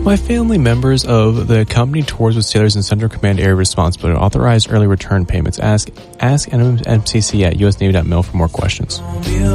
Why family members of the company tours with sailors in Central Command area responsibility authorized early return payments? Ask NMCC at usnavy.mil for more questions.